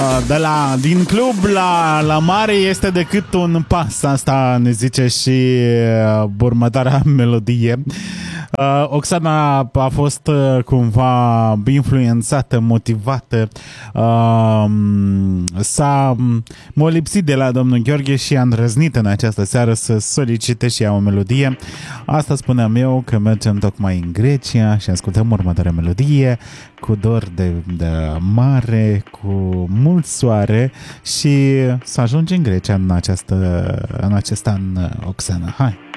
Din club la mare este decât un pas. Asta ne zice și următoarea melodie. Oxana a fost cumva influențată, motivată, s-a molipsit de la domnul Gheorghe și a îndrăznit în această seară să solicite și ea o melodie. Asta spuneam eu, că mergem tocmai în Grecia și ascultăm următoarea melodie cu dor de mare, cu mult soare și să ajungi în Grecia în acest an, Oxana. Hai!